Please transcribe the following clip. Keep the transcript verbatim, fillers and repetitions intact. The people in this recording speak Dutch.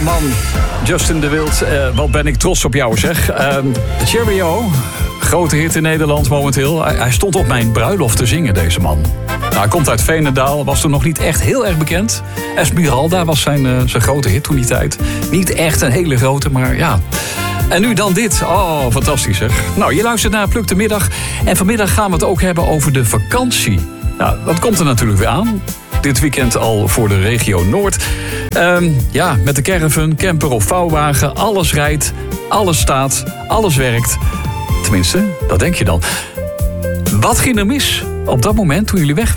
man, Justin de Wild. Uh, wat ben ik trots op jou, zeg. Uh, Cheerio, grote hit in Nederland momenteel. Hij, hij stond op mijn bruiloft te zingen, deze man. Nou, hij komt uit Veenendaal, was toen nog niet echt heel erg bekend. Esmeralda was zijn, uh, zijn grote hit toen die tijd. Niet echt een hele grote, maar ja. En nu dan dit. Oh, fantastisch zeg. Nou, je luistert naar Pluk de Middag. En vanmiddag gaan we het ook hebben over de vakantie. Nou, dat komt er natuurlijk weer aan. Dit weekend al voor de regio Noord. Um, ja, met de caravan, camper of vouwwagen. Alles rijdt, alles staat, alles werkt. Tenminste, dat denk je dan. Wat ging er mis op dat moment toen jullie weg